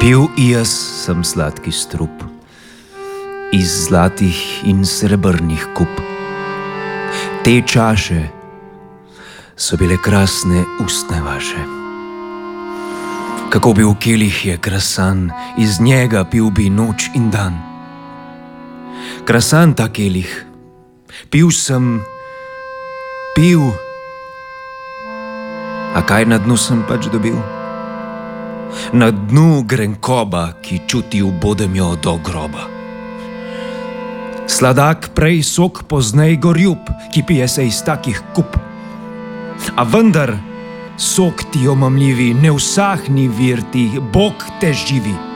Pil jaz sem sladki strup iz zlatih in srebrnih kup. Te čaše so bile krasne ustne vaše. Kako bi v kelih je krasan, iz njega pil bi noč in dan. Krasan ta kelih, pil sem, pil. A kaj na dnu sem pač dobil? Na dnu grenkoba, ki čuti ubodem jo do groba. Sladak prej, sok poznej gorjub, ki pije se iz takih kup. A vendar, sok ti omamljivi, ne usahni vir ti, Bog te živi.